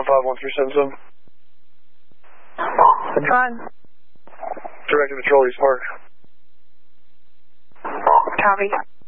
513 zone. Con. Directed Patrol East Park. Copy.